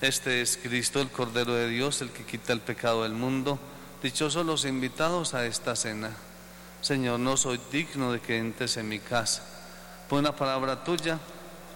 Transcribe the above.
Este es Cristo, el Cordero de Dios, el que quita el pecado del mundo. Dichosos los invitados a esta cena. Señor, no soy digno de que entres en mi casa. Por una palabra tuya